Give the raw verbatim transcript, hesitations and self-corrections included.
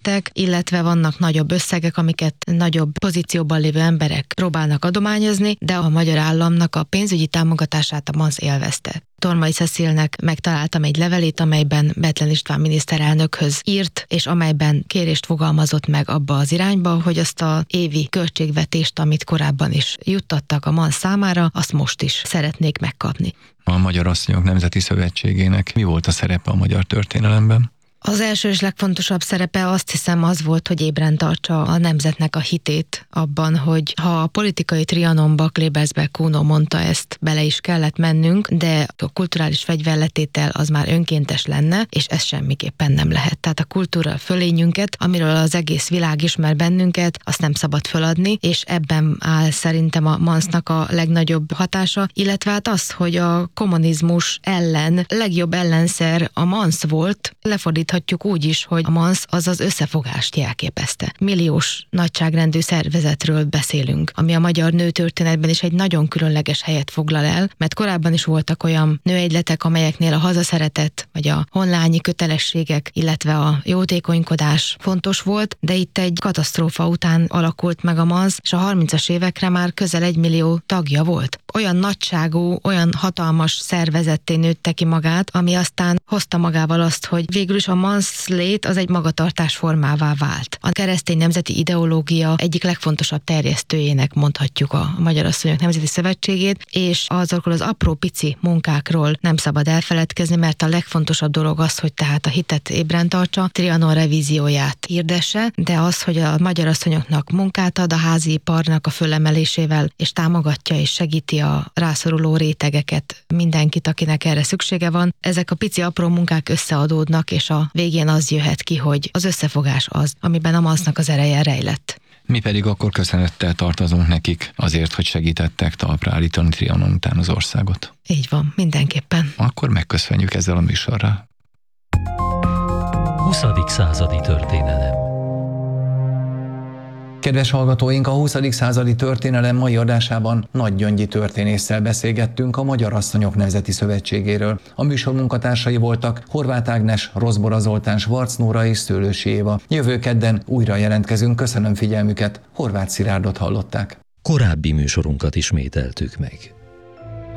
szervezetek, illetve vannak nagyobb összegek, amiket nagyobb pozícióban lévő emberek próbálnak adományozni, de a magyar államnak a pénzügyi támogatását a MANSZ élvezte. Tormai Cecilnek megtaláltam egy levelét, amelyben Bethlen István miniszterelnökhöz írt, és amelyben kérést fogalmazott meg abba az irányba, hogy azt a évi költségvetést, amit korábban is juttattak a MANSZ számára, azt most is szeretnék megkapni. A Magyar Asszonyok Nemzeti Szövetségének mi volt a szerepe a magyar történelemben? Az első és legfontosabb szerepe azt hiszem az volt, hogy ébren tartsa a nemzetnek a hitét abban, hogy ha a politikai trianonba Klebersberg Kuno mondta ezt, bele is kellett mennünk, de a kulturális fegyverletétel az már önkéntes lenne, és ez semmiképpen nem lehet. Tehát a kultúra fölényünket, amiről az egész világ ismer bennünket, azt nem szabad föladni, és ebben áll szerintem a MANSZ-nak a legnagyobb hatása, illetve hát az, hogy a kommunizmus ellen legjobb ellenszer a MANSZ volt, lefordít úgy is, hogy a MANSZ az az összefogást jelképezte. Milliós nagyságrendű szervezetről beszélünk, ami a magyar nőtörténetben is egy nagyon különleges helyet foglal el, mert korábban is voltak olyan nőegyletek, amelyeknél a hazaszeretet, vagy a honlányi kötelességek, illetve a jótékonykodás fontos volt, de itt egy katasztrófa után alakult meg a MANSZ, és a harmincas évekre már közel egy millió tagja volt. Olyan nagyságú, olyan hatalmas szervezetté nőtte ki magát, ami aztán hozta magával azt, hogy végül is a MANSZ lét az egy magatartás formává vált. A keresztény nemzeti ideológia egyik legfontosabb terjesztőjének mondhatjuk a Magyar Asszonyok Nemzeti Szövetségét, és azokról az apró pici munkákról nem szabad elfeledkezni, mert a legfontosabb dolog az, hogy tehát a hitet ébren tartsa, Trianon revízióját hirdesse, de az, hogy a magyar asszonyoknak munkát ad a házi iparnak a fölemelésével, és támogatja és segíti a rászoruló rétegeket, mindenkit, akinek erre szüksége van. Ezek a pici apró munkák összeadódnak, és a végén az jöhet ki, hogy az összefogás az, amiben a MANSZ-nak az ereje rejlett. Mi pedig akkor köszönettel tartozunk nekik azért, hogy segítettek talpra állítani Trianon után az országot. Így van, mindenképpen. Akkor megköszönjük ezzel a műsorral. huszadik századi történelem. Kedves hallgatóink, a huszadik századi történelem mai adásában Nagy Gyöngyi történésszel beszélgettünk a Magyar Asszonyok Nemzeti Szövetségéről. A műsor munkatársai voltak Horváth Ágnes, Rozbora Zoltán, Schwarz Nóra és Szőlősi Éva. Jövő kedden újra jelentkezünk, köszönöm figyelmüket, Horváth Szilárdot hallották. Korábbi műsorunkat ismételtük meg.